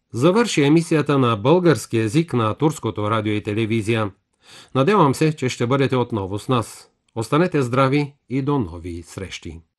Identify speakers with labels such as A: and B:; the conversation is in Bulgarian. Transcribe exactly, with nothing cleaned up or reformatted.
A: Завърши емисията на български език на Турското радио и телевизия. Надявам се, че ще бъдете отново с нас. Останете здрави и до нови срещи!